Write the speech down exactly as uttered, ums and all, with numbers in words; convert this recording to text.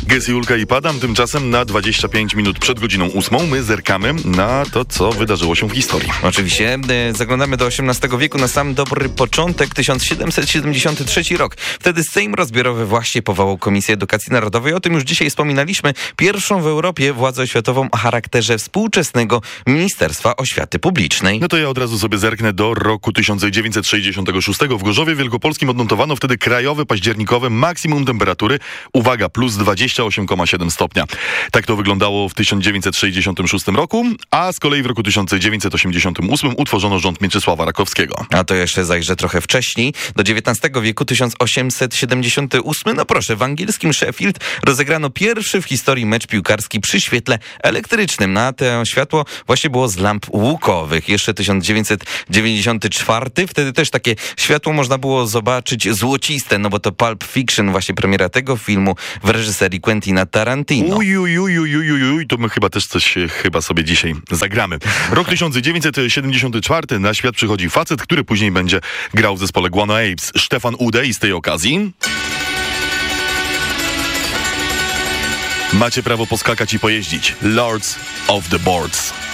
Gez, Julka i Padam, tymczasem na dwadzieścia pięć minut przed godziną ósmą my zerkamy na to, co wydarzyło się w historii. Oczywiście. E, zaglądamy do osiemnastego wieku na sam dobry początek, tysiąc siedemset siedemdziesiąty trzeci rok. Wtedy Sejm Rozbiorowy właśnie powołał Komisję Edukacji Narodowej. O tym już dzisiaj wspominaliśmy. Pierwszą w Europie władzę oświatową o charakterze współczesnego Ministerstwa Oświaty Publicznej. No to ja od razu sobie zerknę do roku tysiąc dziewięćset sześćdziesiątego szóstego. W Gorzowie Wielkopolskim odnotowano wtedy krajowe październikowe maksimum temperatury, uwaga, plus dwadzieścia osiem przecinek siedem stopnia. Tak to wyglądało w tysiąc dziewięćset sześćdziesiątym szóstym roku, a z kolei w roku tysiąc dziewięćset osiemdziesiątym ósmym utworzono rząd Mieczysława Rakowskiego. A to jeszcze zajrzę trochę wcześniej, do dziewiętnastego wieku, tysiąc osiemset siedemdziesiąty ósmy. No proszę, w angielskim Sheffield rozegrano pierwszy w historii mecz piłkarski przy świetle elektrycznym. Na to światło właśnie było z lamp łukowych. Jeszcze tysiąc dziewięćset dziewięćdziesiąty czwarty. Wtedy też takie światło można było zobaczyć złociste, no bo to Pulp Fiction, właśnie premiera tego filmu w reżyserii Quentina Tarantino. Uj, uj, uj, uj, uj, uj, to my chyba też coś chyba sobie dzisiaj zagramy. Rok tysiąc dziewięćset siedemdziesiąty czwarty. Na świat przychodzi facet, który później będzie grał w zespole Guano Apes. Stefan Ude i z tej okazji... Macie prawo poskakać i pojeździć. Lords of the Boards.